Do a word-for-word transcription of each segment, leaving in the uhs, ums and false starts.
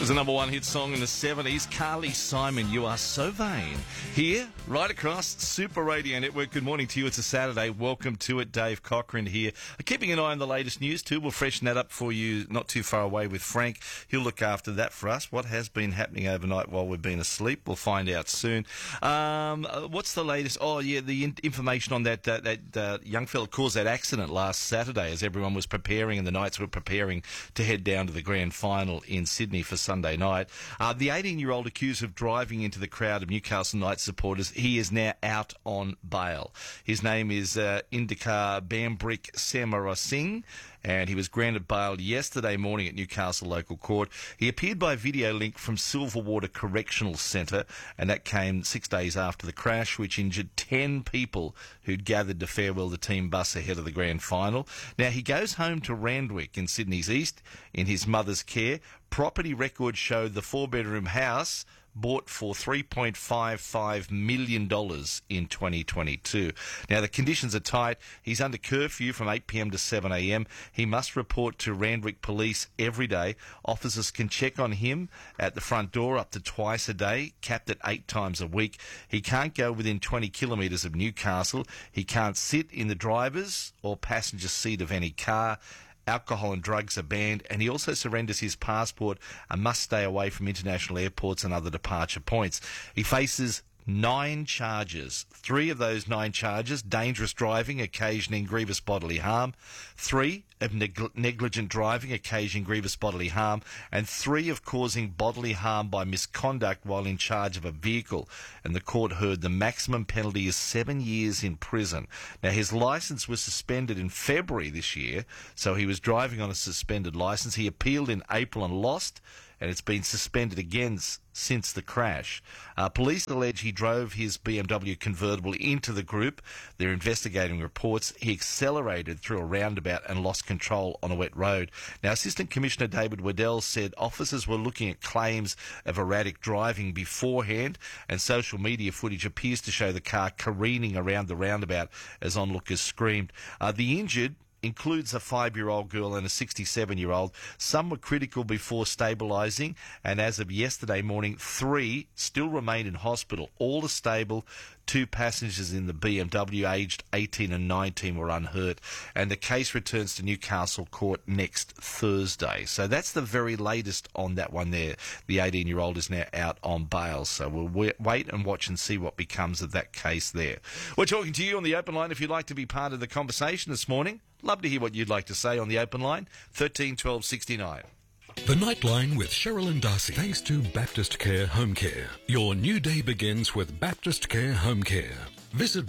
was a number one hit song in the seventies. Carly Simon, You Are So Vain. Here, right across Super Radio Network. Good morning to you. It's a Saturday. Welcome to it. Dave Cochran here. Keeping an eye on the latest news too. We'll freshen that up for you not too far away with Frank. He'll look after that for us. What has been happening overnight while we've been asleep? We'll find out soon. Um, what's the latest? Oh, yeah, the in- information on that, uh, that uh, young fella caused that accident last Saturday as everyone was preparing and the Knights were preparing to head down to the grand final in Sydney for Sunday night. Uh, the eighteen-year-old accused of driving into the crowd of Newcastle Knights supporters, he is now out on bail. His name is uh, Indikar Bambrick Samarasinghe, and he was granted bail yesterday morning at Newcastle Local Court. He appeared by video link from Silverwater Correctional Centre, and that came six days after the crash, which injured ten people who'd gathered to farewell the team bus ahead of the grand final. Now, he goes home to Randwick in Sydney's east in his mother's care. Property records showed the four-bedroom house bought for three point five five million dollars in twenty twenty-two. Now, the conditions are tight. He's under curfew from eight p.m. to seven a.m. He must report to Randwick Police every day. Officers can check on him at the front door up to twice a day, capped at eight times a week. He can't go within twenty kilometres of Newcastle. He can't sit in the driver's or passenger seat of any car. Alcohol and drugs are banned, and he also surrenders his passport and must stay away from international airports and other departure points. He faces nine charges. Three of those nine charges, dangerous driving occasioning grievous bodily harm, three of neg- negligent driving occasioning grievous bodily harm, and three of causing bodily harm by misconduct while in charge of a vehicle. And the court heard the maximum penalty is seven years in prison. Now, his licence was suspended in February this year, so he was driving on a suspended licence. He appealed in April and lost, and it's been suspended again s- since the crash. Uh, police allege he drove his B M W convertible into the group. They're investigating reports. He accelerated through a roundabout and lost control on a wet road. Now, Assistant Commissioner David Waddell said officers were looking at claims of erratic driving beforehand, and social media footage appears to show the car careening around the roundabout as onlookers screamed. Uh, the injured includes a five-year-old girl and a sixty-seven-year-old. Some were critical before stabilising, and as of yesterday morning, three still remain in hospital. All are stable. Two passengers in the B M W, aged eighteen and nineteen, were unhurt, and the case returns to Newcastle Court next Thursday. So that's the very latest on that one there. The eighteen-year-old is now out on bail, so we'll wait and watch and see what becomes of that case there. We're talking to you on the open line if you'd like to be part of the conversation this morning. Love to hear what you'd like to say on the open line, thirteen twelve sixty-nine. The Nightline with Cheryl and Darcy. Thanks to Baptist Care Home Care. Your new day begins with Baptist Care Home Care. Visit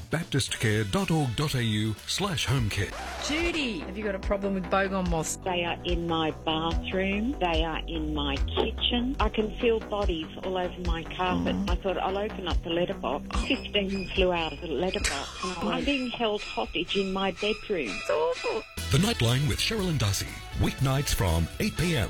baptistcare.org.au slash home care. Judy, have you got a problem with bogong moths? They are in my bathroom. They are in my kitchen. I can feel bodies all over my carpet. I thought I'll open up the letterbox. Fifteen flew out of the letterbox. And I'm being held hostage in my bedroom. It's awful. The Nightline with Cheryl and Darcy. Weeknights from eight p.m.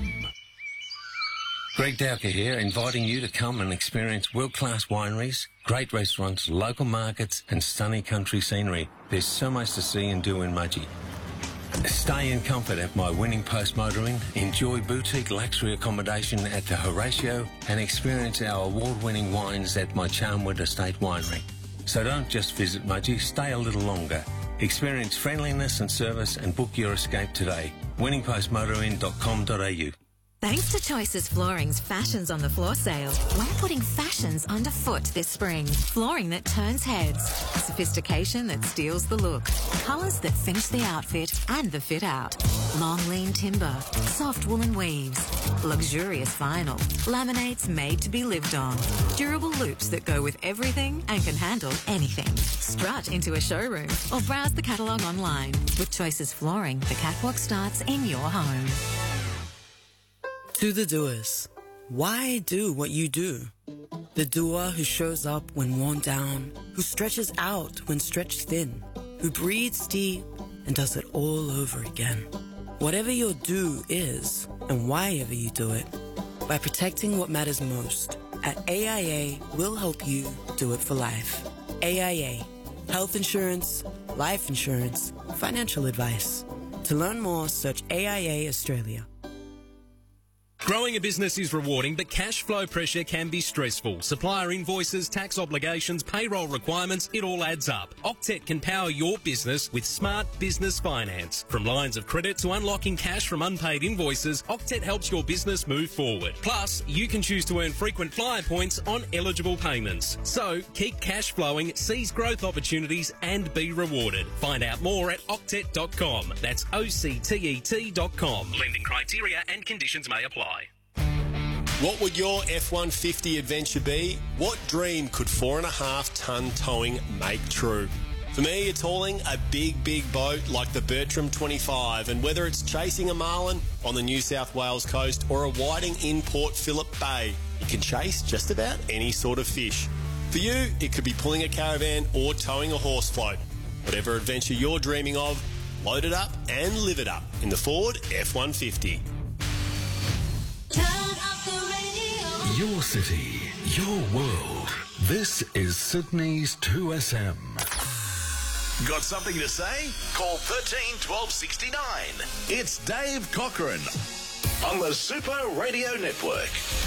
Greg Dowker here, inviting you to come and experience world-class wineries, great restaurants, local markets and stunning country scenery. There's so much to see and do in Mudgee. Stay in comfort at my Winning Post Motoring, enjoy boutique luxury accommodation at the Horatio and experience our award-winning wines at my Charnwood Estate Winery. So don't just visit Mudgee, stay a little longer. Experience friendliness and service and book your escape today. winning post motoring dot com dot a u. Thanks to Choices Flooring's Fashions on the Floor sale, we're putting fashions underfoot this spring. Flooring that turns heads, sophistication that steals the look, colours that finish the outfit and the fit out. Long lean timber, soft woolen weaves, luxurious vinyl, laminates made to be lived on, durable loops that go with everything and can handle anything. Strut into a showroom or browse the catalogue online. With Choices Flooring, the catwalk starts in your home. To the doers, why do what you do? The doer who shows up when worn down, who stretches out when stretched thin, who breathes deep and does it all over again. Whatever your do is, and why ever you do it, by protecting what matters most, at A I A, we'll help you do it for life. A I A, health insurance, life insurance, financial advice. To learn more, search A I A Australia. Growing a business is rewarding, but cash flow pressure can be stressful. Supplier invoices, tax obligations, payroll requirements, it all adds up. Octet can power your business with smart business finance. From lines of credit to unlocking cash from unpaid invoices, Octet helps your business move forward. Plus, you can choose to earn frequent flyer points on eligible payments. So, keep cash flowing, seize growth opportunities and be rewarded. Find out more at octet dot com. That's O C T E T dot com. Lending criteria and conditions may apply. What would your F one fifty adventure be? What dream could four and a half tonne towing make true? For me, it's hauling a big, big boat like the Bertram twenty-five, and whether it's chasing a marlin on the New South Wales coast or a whiting in Port Phillip Bay, you can chase just about any sort of fish. For you, it could be pulling a caravan or towing a horse float. Whatever adventure you're dreaming of, load it up and live it up in the Ford F one fifty. Your city, your world. This is Sydney's two S M. Got something to say? Call thirteen twelve sixty-nine. It's Dave Cochrane on the Super Radio Network.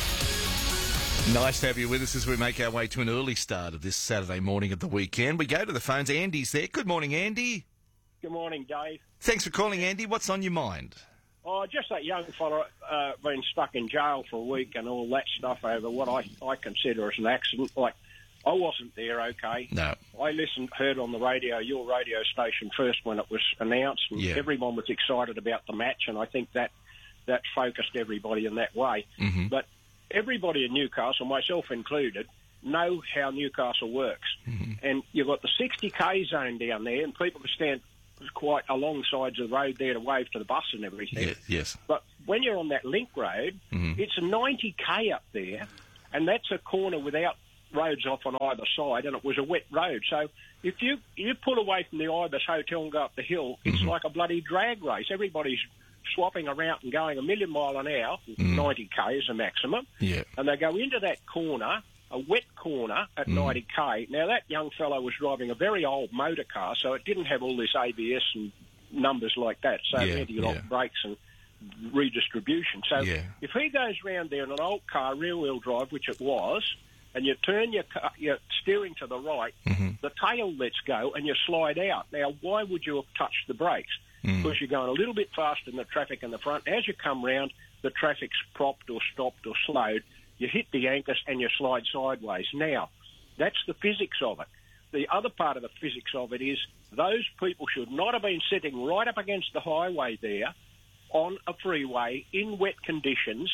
Nice to have you with us as we make our way to an early start of this Saturday morning of the weekend. We go to the phones. Andy's there. Good morning, Andy. Good morning, Dave. Thanks for calling, Andy. What's on your mind? Oh, just that young fella uh, been stuck in jail for a week and all that stuff over what I, I consider as an accident. Like, I wasn't there, okay? No. I listened, heard on the radio, your radio station first when it was announced, and Yeah. everyone was excited about the match, and I think that that focused everybody in that way. Mm-hmm. But everybody in Newcastle, myself included, know how Newcastle works. Mm-hmm. And you've got the sixty K zone down there, and people can stand quite along sides of the road there to wave to the bus and everything. Yeah, yes. But when you're on that link road, Mhm. it's a ninety K up there, and that's a corner without roads off on either side, and it was a wet road. So if you, you pull away from the Ibis Hotel and go up the hill, it's Mhm. like a bloody drag race. Everybody's swapping around and going a million mile an hour, Mhm. ninety K is the maximum, Yeah. and they go into that corner, a wet corner at Mm. ninety K. Now, that young fellow was driving a very old motor car, so it didn't have all this A B S and numbers like that, so Yeah, anti-lock yeah. brakes and redistribution. So Yeah. if he goes round there in an old car, rear-wheel drive, which it was, and you turn your, car, your steering to the right, Mhm. the tail lets go and you slide out. Now, why would you have touched the brakes? Mm. Because you're going a little bit faster than the traffic in the front. As you come round, the traffic's propped or stopped or slowed. You hit the anchors and you slide sideways. Now, that's the physics of it. The other part of the physics of it is those people should not have been sitting right up against the highway there on a freeway in wet conditions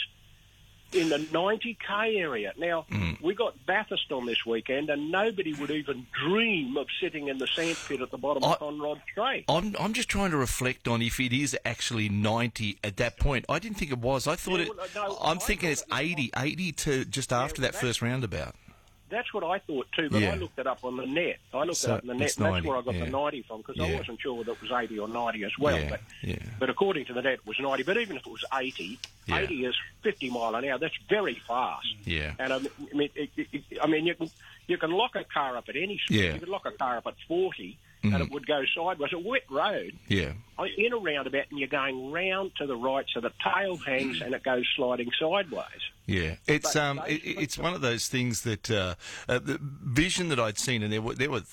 in the ninety K area. Now, Mm. we got Bathurst on this weekend, and nobody would even dream of sitting in the sandpit at the bottom I- of Conrod Strait. I'm I'm just trying to reflect on if it is actually ninety at that point. I didn't think it was. I thought Yeah, it. well, no, I'm I thinking thought it's it was eighty, eighty to just after that well, first roundabout. That's what I thought too, but Yeah. I looked it up on the net. I looked So it up on the net, it's and that's ninety, where I got yeah. the ninety from, because I Yeah. wasn't sure whether it was eighty or ninety as well. Yeah, But, yeah. but according to the net, it was ninety. But even if it was eighty, Yeah. eighty is fifty mile an hour. That's very fast. Yeah. And I mean, it, it, it, I mean, you can you can lock a car up at any speed. Yeah. You could lock a car up at forty, Mhm. and it would go sideways. A wet road. Yeah. In a roundabout, and you're going round to the right, so the tail hangs and it goes sliding sideways. Yeah, it's But um, those- it, it's one of those things that uh, uh, the vision that I'd seen, and there were there were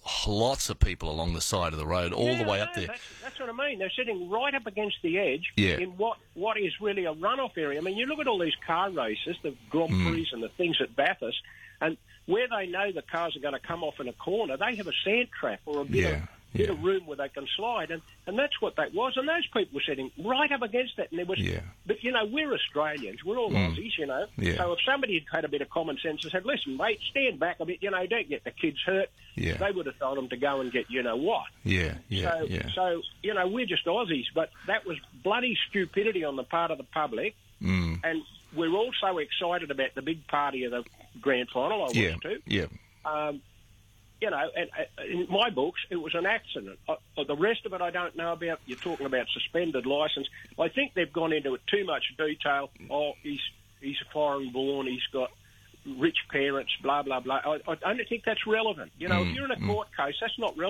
lots of people along the side of the road, all Yeah, the way I up know, there. That's, that's what I mean. They're sitting right up against the edge Yeah. in what, what is really a runoff area. I mean, you look at all these car races, the Grand Mm. Prix and the things at Bathurst, and where they know the cars are going to come off in a corner, they have a sand trap or a bit, Yeah, of, bit yeah. of room where they can slide, and, and that's what that was. And those people were sitting right up against it. And there was, Yeah. But, you know, we're Australians. We're all Mm. Aussies, you know. Yeah. So if somebody had had a bit of common sense and said, listen, mate, stand back a bit, you know, don't get the kids hurt, Yeah. they would have told them to go and get you know what. Yeah, yeah, So, yeah. so, you know, we're just Aussies, but that was bloody stupidity on the part of the public. Mm. And we're all so excited about the big party of the grand final, I was Yeah, too. yeah. Um, you know, and, uh, in my books, it was an accident. Uh, uh, the rest of it I don't know about. You're talking about suspended licence. I think they've gone into it too much detail. Oh, he's he's foreign born, he's got rich parents, blah, blah, blah. I, I don't think that's relevant. You know, Mm, if you're in a mm. court case, that's not relevant.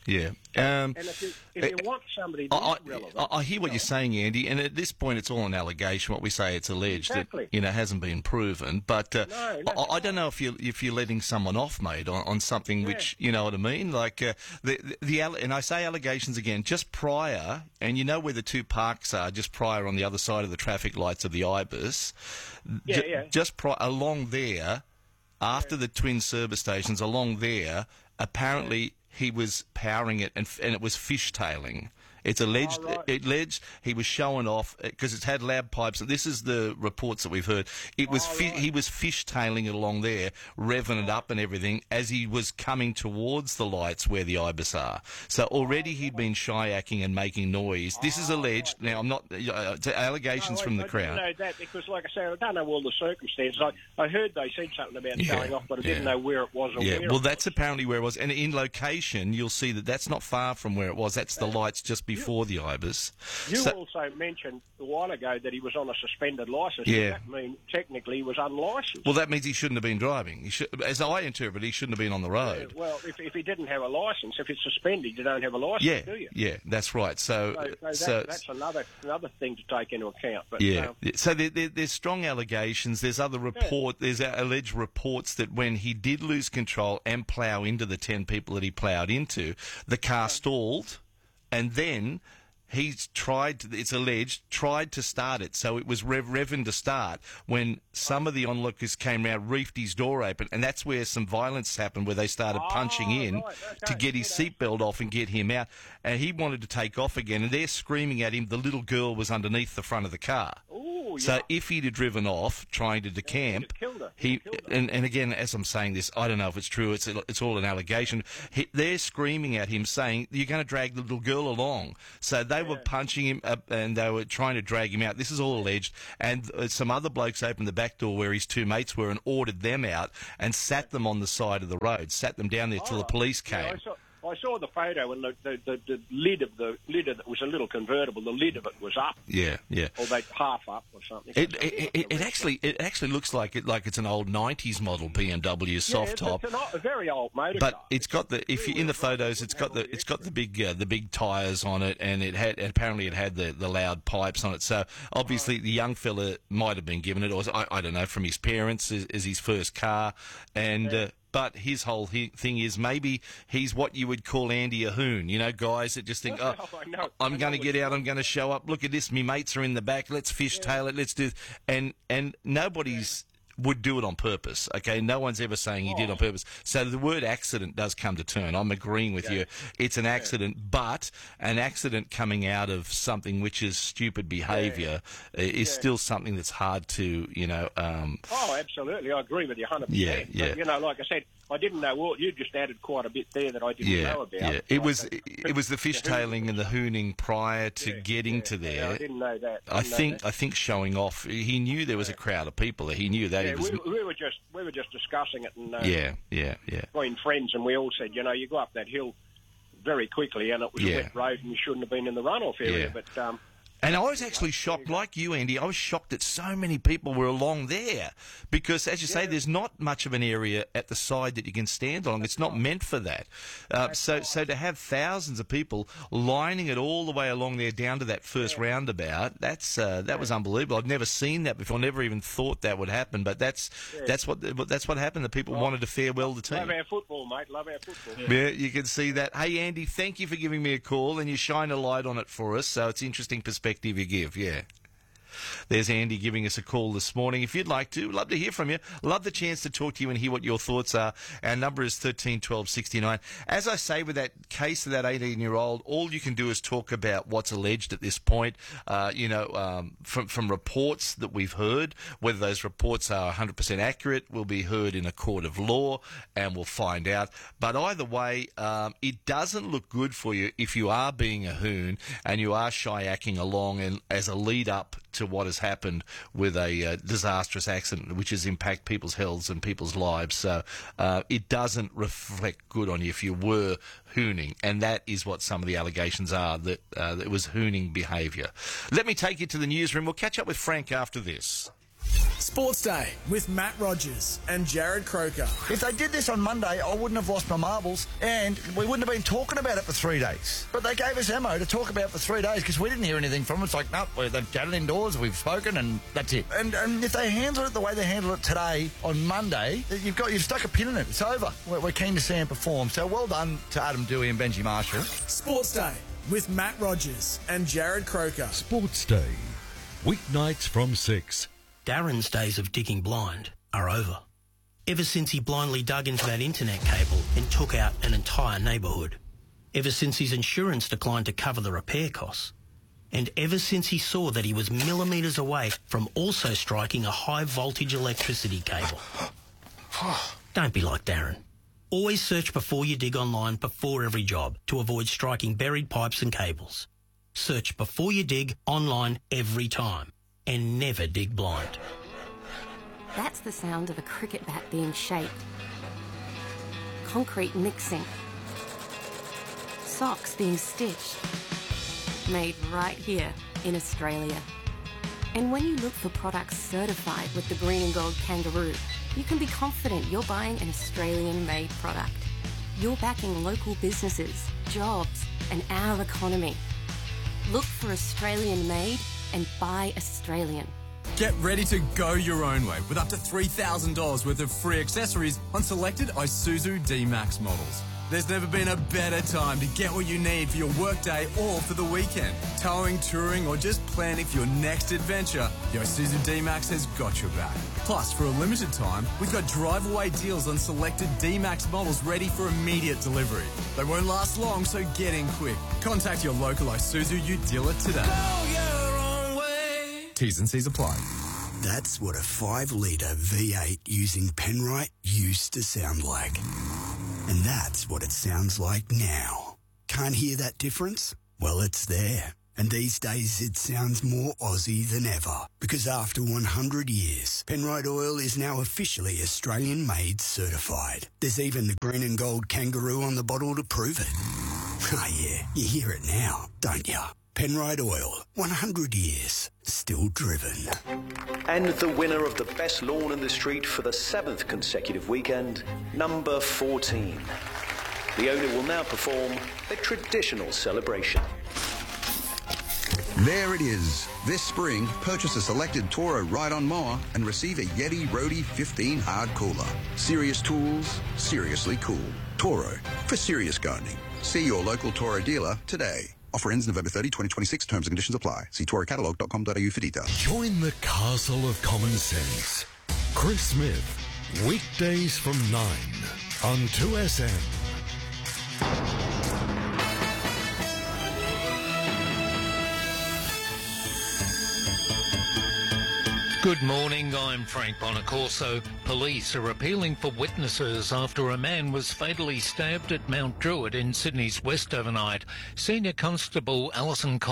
yeah. Um, and if you, if you want somebody to I, be relevant... I, I hear what you're saying, Andy, and at this point it's all an allegation. What we say, it's alleged. Exactly. That, you know, hasn't been proven. But uh, No, I, I don't know if you're, if you're letting someone off, mate, on, on something Yeah. which, you know what I mean? Like, uh, the, the, the alle- and I say allegations again, just prior, and you know where the two parks are, just prior on the other side of the traffic lights of the Ibis. Yeah, ju- yeah. Just pri- along there, after the twin service stations, along there, apparently he was powering it, and, f- and it was fishtailing. It's alleged, Oh, right. it alleged he was showing off because it's had lab pipes. This is the reports that we've heard. It was Oh, fi- right. he was fishtailing it along there, revving it up and everything as he was coming towards the lights where the Ibis are. So already he'd been shayaking and making noise. This is alleged. Now I'm not uh, it's allegations No, from I, the I crowd. didn't know that because, like I say, I don't know all the circumstances. I, I heard they said something about Yeah, showing off, but I didn't yeah. know where it was or Yeah, where well, it that's was. apparently where it was. And in location, you'll see that that's not far from where it was. That's the lights just before the Ibis. You So- also mentioned a while ago that he was on a suspended licence. Yeah. Does that mean technically he was unlicensed? well, that means he shouldn't have been driving. He should, as I interpret, he shouldn't have been on the road. Well, if, if he didn't have a licence, if it's suspended, you don't have a licence, Yeah, do you? yeah, that's right. So, So, so, that, so that's another another thing to take into account. But, yeah. um, yeah. So there, there, there's strong allegations. There's other report. There's alleged reports that when he did lose control and plough into the ten people that he ploughed into, the car stalled, and then he's tried to, it's alleged, tried to start it. So it was rev- revving to start when some of the onlookers came round, reefed his door open, and that's where some violence happened, where they started punching in right, to okay, get his seatbelt off and get him out. And he wanted to take off again, and they're screaming at him. The little girl was underneath the front of the car. Ooh, So yeah. if he'd have driven off trying to decamp, killed her. he and, and again, as I'm saying this, I don't know if it's true. It's it's all an allegation. He, they're screaming at him, saying, "You're going to drag the little girl along." So they were punching him up, and they were trying to drag him out. This is all alleged. And uh, some other blokes opened the back door where his two mates were and ordered them out and sat them on the side of the road, sat them down there till the police Yeah, came. I saw, I saw the photo, and the, the, the, the lid of the lid of it was a little convertible. The lid of it was up, Yeah, yeah. or they half up, or something. It, it, it, it actually it actually looks like it like it's an old nineties model B M W soft yeah, it's, top. It's an, o- a very old motor But car. it's got the if you in the photos, it's got the it's got the big uh, the big tires on it, and it had and apparently it had the, the loud pipes on it. So obviously the young fella might have been given it, or I, I don't know, from his parents as, as his first car, and. Uh, but his whole he- thing is maybe he's what you would call Andy a hoon. You know, guys that just think, oh, I know, I'm I going to know get what out, I'm going to show up. Look at this, me mates are in the back. Let's fishtail it. Let's do, and and nobody's. Would do it on purpose, okay? No one's ever saying he did on purpose. So the word accident does come to turn. I'm agreeing with you. It's an accident, but an accident coming out of something which is stupid behaviour uh is still something that's hard to, you know. Um, Oh, absolutely. I agree with you one hundred Yeah, percent. yeah. But, you know, like I said, I didn't know all. You just added quite a bit there that I didn't yeah, know about. yeah. It Like was the- it was the fishtailing and the hooning prior to getting to Yeah, there. I didn't know that. I Didn't know think that. I think showing off. He knew there was a crowd of people there. He knew that Yeah, he was. we, we were just we were just discussing it, and uh, Yeah, yeah, yeah. between friends, and we all said, you know, you go up that hill very quickly, and it was Yeah. a wet road, and you shouldn't have been in the runoff area. Yeah. But um, And I was actually shocked, like you, Andy, I was shocked that so many people were along there. Because, as you say, there's not much of an area at the side that you can stand along. It's not meant for that. Uh, so so to have thousands of people lining it all the way along there down to that first roundabout, that's uh, that was unbelievable. I'd never seen that before, never even thought that would happen. But that's that's what that's what happened. The people wanted to farewell the team. love our football, mate. Love our football. Yeah, you can see that. Hey, Andy, thank you for giving me a call, and you shine a light on it for us, so it's interesting perspective you give, yeah. There's Andy giving us a call this morning. If you'd like to, love to hear from you. Love the chance to talk to you and hear what your thoughts are. Our number is thirteen twelve sixty-nine. As I say, with that case of that eighteen-year-old, all you can do is talk about what's alleged at this point. Uh, you know, um, from from reports that we've heard, whether those reports are one hundred percent accurate will be heard in a court of law, and we'll find out. But either way, um, it doesn't look good for you if you are being a hoon and you are shyacking along and as a lead up to what has happened with a uh, disastrous accident which has impacted people's healths and people's lives. So uh, it doesn't reflect good on you if you were hooning, and that is what some of the allegations are, that, uh, that it was hooning behaviour. Let me take you to the newsroom. We'll catch up with Frank after this. Sports Day with Matt Rogers and Jared Croker. If they did this on Monday, I wouldn't have lost my marbles and we wouldn't have been talking about it for three days. But they gave us ammo to talk about for three days because we didn't hear anything from it. It's like, no, nope, they've chatted indoors, we've spoken, and that's it. And, and if they handle it the way they handle it today on Monday, you've got you've stuck a pin in it. It's over. We're, we're keen to see him perform. So well done to Adam Dewey and Benji Marshall. Sports Day with Matt Rogers and Jared Croker. Sports Day, weeknights from six. Darren's days of digging blind are over. Ever since he blindly dug into that internet cable and took out an entire neighbourhood. Ever since his insurance declined to cover the repair costs. And ever since he saw that he was millimetres away from also striking a high voltage electricity cable. Don't be like Darren. Always search before you dig online before every job to avoid striking buried pipes and cables. Search before you dig online every time. And never dig blind. That's the sound of a cricket bat being shaped. Concrete mixing. Socks being stitched. Made right here in Australia. And when you look for products certified with the green and gold kangaroo, you can be confident you're buying an Australian-made product. You're backing local businesses, jobs, and our economy. Look for Australian-made and buy Australian. Get ready to go your own way with up to three thousand dollars worth of free accessories on selected Isuzu D-Max models. There's never been a better time to get what you need for your workday or for the weekend. Towing, touring, or just planning for your next adventure, the Isuzu D-Max has got your back. Plus, for a limited time, we've got drive-away deals on selected D-Max models ready for immediate delivery. They won't last long, so get in quick. Contact your local Isuzu Ute dealer today. Go your own way. T's and C's apply. That's what a five litre V eight using Penrite used to sound like. And that's what it sounds like now. Can't hear that difference? Well, it's there. And these days it sounds more Aussie than ever. Because after one hundred years, Penrite Oil is now officially Australian-made certified. There's even the green and gold kangaroo on the bottle to prove it. Oh yeah, you hear it now, don't you? Penrite Oil, one hundred years, still driven. And the winner of the best lawn in the street for the seventh consecutive weekend, number fourteen. The owner will now perform a traditional celebration. There it is. This spring, purchase a selected Toro ride-on mower and receive a Yeti Roadie fifteen hard cooler. Serious tools, seriously cool. Toro, for serious gardening. See your local Toro dealer today. Offer ends November thirtieth, twenty twenty-six. Terms and conditions apply. See toro catalog dot com dot a u for details. Join the castle of common sense. Chris Smith, weekdays from nine on two S M. Good morning, I'm Frank Bonacorso. Police are appealing for witnesses after a man was fatally stabbed at Mount Druitt in Sydney's West overnight. Senior Constable Alison